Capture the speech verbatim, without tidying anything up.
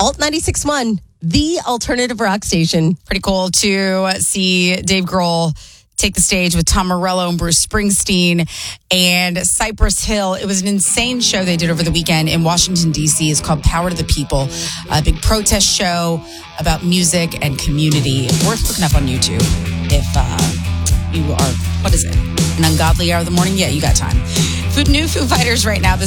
Alt ninety-six point one, the alternative rock station. Pretty cool to see Dave Grohl take the stage with Tom Morello and Bruce Springsteen and Cypress Hill. It was an insane show they did over the weekend in Washington, D C. It's called Power to the People, a big protest show about music and community. Worth looking up on YouTube if uh, you are, what is it, an ungodly hour of the morning? Yeah, you got time. Food, new Foo Fighters right now.